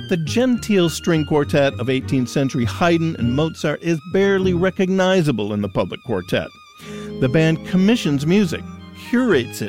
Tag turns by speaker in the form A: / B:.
A: The genteel string quartet of 18th century Haydn and Mozart is barely recognizable in the public quartet. The band commissions music, curates it,